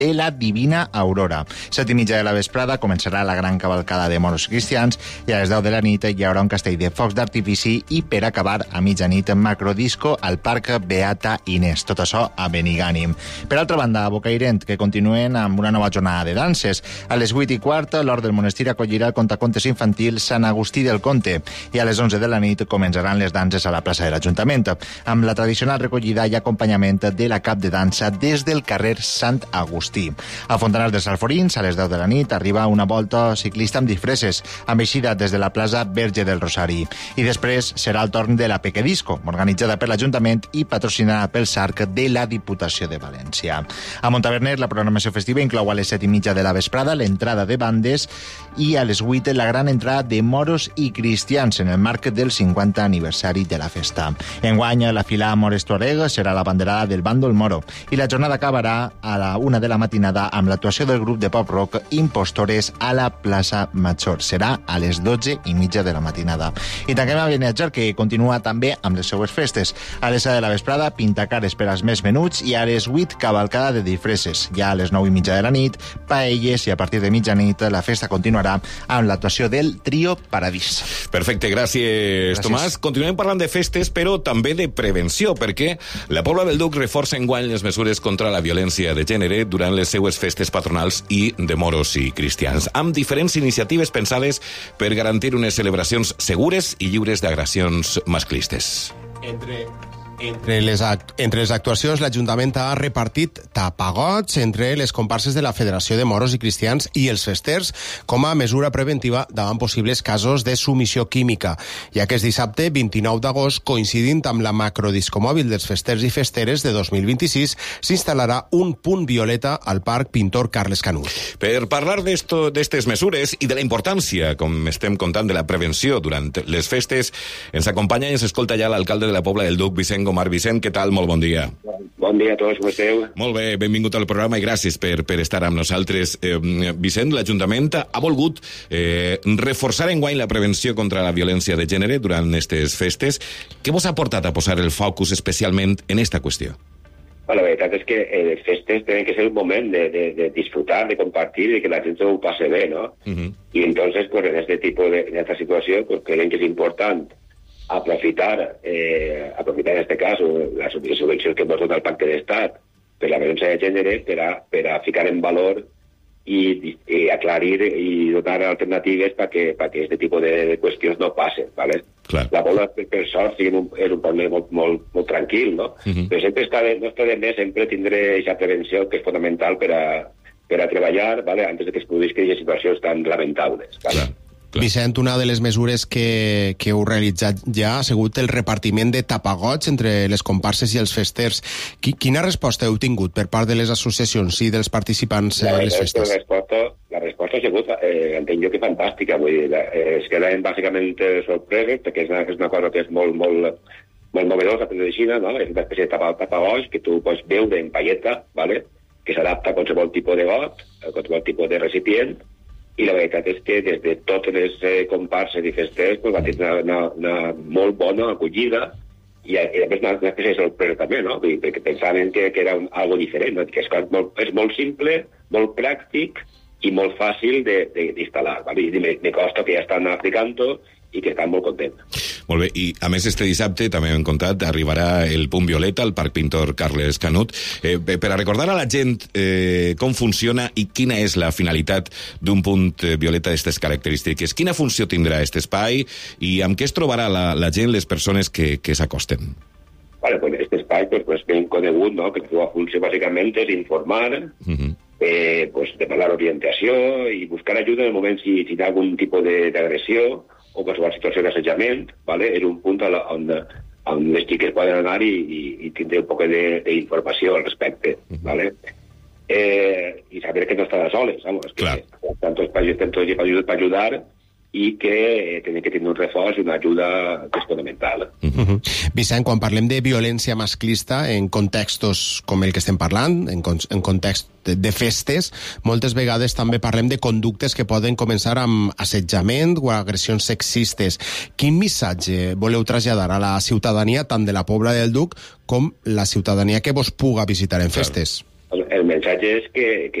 de la Divina Aurora. 7:30 de la vesprada començarà la gran cavalcada de moros cristians i a les 10 de la nit hi haurà un castell de focs d'artifici i per acabar a mitjanit macrodisco al Parc Beata Inés. Tot això a Benigànim. Per altra banda, a Bocairent, que continuen amb una nova jornada de danses. A les 8:15 l'Hort del Monestir acollirà el contacontes infantil Sant Agustí del Conte i a les 11 de la nit començaran les danses a la plaça de l'Ajuntament, amb la tradicional recollida i acompanyament de la cap de dansa des del carrer Sant Agustí. A Fontanars dels Alforins, a les 10 de la nit, arriba una volta ciclista amb disfresses, amb eixida des de la plaça Verge del Rosari. I després serà el torn de la Pequedisco, organitzada per l'Ajuntament i patrocinada pel SARC de la Diputació de València. A Montaverner, la programació festiva inclou a les 7:30 de la vesprada l'entrada de bandes i a les 8 la gran entrada de moros i cristians en el marc del 50 aniversari de la festa. Enguany, la fila Mores Tuareg serà la banderada del bàndol moro i la jornada acabarà a la 1 de la matinada amb l'actuació del grup de pop-rock Impostores a la plaça Major. Serà a les 12:30 de la matinada. I tanquem a Beniatjar, que continua també amb les seues festes. A les 7 de la vesprada, pintacares per als més menuts i a les 8, cavalcada de disfresses. Ja a les 9:30 de la nit, paelles i a partir de mitjanit la festa continuarà amb l'actuació del Trio Paradís. Perfecte, gràcies, Tomàs. Continuem parlant de festes, però també de prevenció, perquè la Pobla del Duc reforça enguany les mesures contra la violència de gènere durant les seues festes patronals i de moros i cristians, amb diferents iniciatives pensades per garantir unes celebracions segures i lliures d'agressions masclistes. Entre les actuacions, l'Ajuntament ha repartit tapagots entre les comparses de la Federació de Moros i Cristians i els festers com a mesura preventiva davant possibles casos de submissió química. I aquest dissabte, 29 d'agost, coincidint amb la macrodiscomòbil dels festers i festeres de 2026, s'instal·larà un punt violeta al Parc Pintor Carles Canut. Per parlar d'estes mesures i de la importància, com estem contant, de la prevenció durant les festes, ens acompanya i ens escolta ja l'alcalde de la Pobla del Duc, Vicent Gomar. Vicent, què tal? Molt bon dia. Bon dia a tots, com esteu? Molt bé, benvingut al programa i gràcies per estar amb nosaltres. Vicent, l'Ajuntament ha volgut reforçar enguany la prevenció contra la violència de gènere durant aquestes festes. Què vos ha portat a posar el focus especialment en esta qüestió? La veritat és que les festes tenen que ser un moment de disfrutar, de compartir, de que la gent ho passe bé, ¿no? Y entonces, pues, en este tipo en esta situación, pues, creen que es importante aprofitar en este caso las subvencions que hemos donat al Pacte d'Estat per la violència de gènere per a ficar en valor i aclarir i donar alternatives perquè este tipus de qüestions no passen, ¿vale? Clar. La Pobla, per sort, és un poble molt tranquil, no? Però sempre no està de més sempre tindre aquesta prevenció que és fonamental per a treballar, ¿vale? Antes de que es produïsquen situacions tan lamentables, ¿vale? Clar. Vicent, una de les mesures que heu realitzat ja ha sigut el repartiment de tapagots entre les comparses i els festers. Quina resposta heu tingut per part de les associacions i dels participants a les festes? La resposta ha sigut, entenc jo, que fantàstica. Vull dir, es queden bàsicament sorpreses, perquè és una cosa que és molt novedosa, per dir-ho, no? És una espècie de tapagots que tu pots veure en pailleta, ¿vale? Que s'adapta a qualsevol tipus de got, a qualsevol tipus de recipient, i la veritat és que des de totes les comparses i festers pues, va tenir una molt bona acollida i a més una espècie de sorpresa també, no? Perquè pensaven que era algo diferent, no? Que és molt simple, molt pràctic i molt fàcil d'instal·lar, ¿vale? I me consta que ja estan aplicant-ho i que estan molt contents. Molt bé, i a més este dissabte, també hem contat, arribarà el punt violeta al Parc Pintor Carles Canut. Per a recordar a la gent com funciona i quina és la finalitat d'un punt violeta d'aquestes característiques, quina funció tindrà aquest espai i amb què es trobarà la gent, les persones que s'acosten? Vale, pues este espai pues ben conegut, no? Que la seva funció bàsicament és informar, pues demanar orientació i buscar ajuda en el moment si hi ha algun tipus d'agressió o qualsevol situació d'assetjament, ¿vale? És un punt on les xiques poden anar i tindre un poc d'informació al respecte, ¿vale? I saber que no estan soles, vamos, que estan tots per ajudar i que tenen que tenir un reforç i una ajuda que és fonamental. Vicent, quan parlem de violència masclista en contextos com el que estem parlant, en context de festes, moltes vegades també parlem de conductes que poden començar amb assetjament o agressions sexistes. Quin missatge voleu traslladar a la ciutadania, tant de la Pobla del Duc com la ciutadania que vos puga visitar en festes? El mensatge és que